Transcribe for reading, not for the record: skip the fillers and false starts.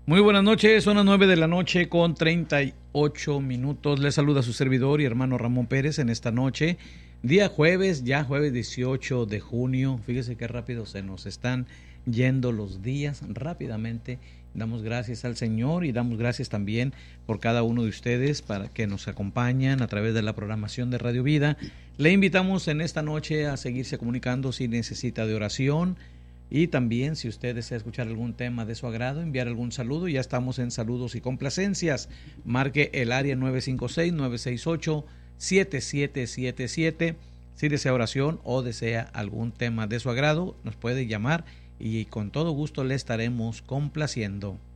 Muy buenas noches, son las 9 de la noche con 38 minutos. Les saluda su servidor y hermano Ramón Pérez en esta noche, día jueves, ya jueves 18 de junio. Fíjese qué rápido se nos están yendo los días, rápidamente. Damos gracias al Señor y damos gracias también por cada uno de ustedes para que nos acompañan a través de la programación de Radio Vida. Le invitamos en esta noche a seguirse comunicando si necesita de oración. Y también, si usted desea escuchar algún tema de su agrado, enviar algún saludo, ya estamos en saludos y complacencias. Marque el área 956-968-7777. Si desea oración o desea algún tema de su agrado, nos puede llamar y con todo gusto le estaremos complaciendo.